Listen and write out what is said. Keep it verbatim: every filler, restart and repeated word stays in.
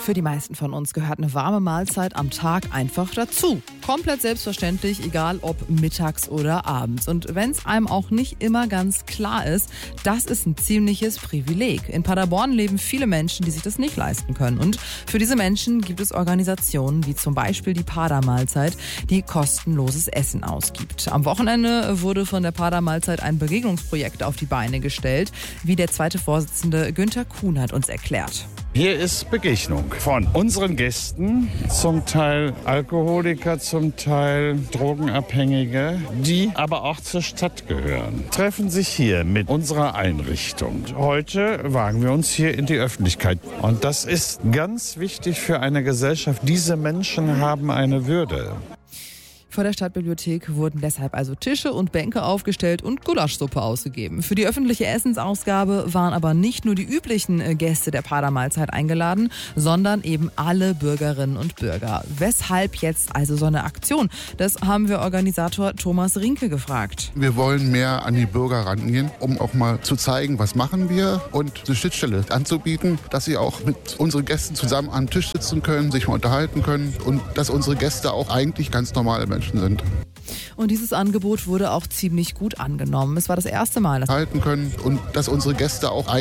Für die meisten von uns gehört eine warme Mahlzeit am Tag einfach dazu. Komplett selbstverständlich, egal ob mittags oder abends. Und wenn es einem auch nicht immer ganz klar ist, das ist ein ziemliches Privileg. In Paderborn leben viele Menschen, die sich das nicht leisten können. Und für diese Menschen gibt es Organisationen wie zum Beispiel die Pader-Mahlzeit, die kostenloses Essen ausgibt. Am Wochenende wurde von der Pader-Mahlzeit ein Begegnungsprojekt auf die Beine gestellt, wie der zweite Vorsitzende Günther Kuhn hat uns erklärt. Hier ist Begegnung von unseren Gästen, zum Teil Alkoholiker, zum Teil Drogenabhängige, die aber auch zur Stadt gehören. Treffen sich hier mit unserer Einrichtung. Heute wagen wir uns hier in die Öffentlichkeit. Und das ist ganz wichtig für eine Gesellschaft. Diese Menschen haben eine Würde. Vor der Stadtbibliothek wurden deshalb also Tische und Bänke aufgestellt und Gulaschsuppe ausgegeben. Für die öffentliche Essensausgabe waren aber nicht nur die üblichen Gäste der Pader-Mahlzeit eingeladen, sondern eben alle Bürgerinnen und Bürger. Weshalb jetzt also so eine Aktion? Das haben wir Organisator Thomas Rinke gefragt. Wir wollen mehr an die Bürger rangehen, um auch mal zu zeigen, was machen wir und eine Schnittstelle anzubieten, dass sie auch mit unseren Gästen zusammen am Tisch sitzen können, sich mal unterhalten können und dass unsere Gäste auch eigentlich ganz normale Menschen sind. Und dieses Angebot wurde auch ziemlich gut angenommen. Es war das erste Mal, dass halten können und dass unsere Gäste auch